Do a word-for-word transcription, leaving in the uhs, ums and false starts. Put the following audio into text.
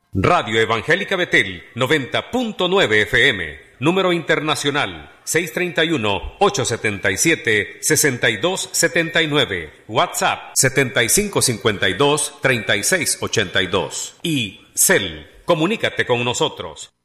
Radio Evangélica Betel, noventa punto nueve F M. Número internacional, seis tres uno, ocho siete siete, seis dos siete nueve. WhatsApp, setenta y cinco cincuenta y dos, treinta y seis ochenta y dos. Y Cel, comunícate con nosotros.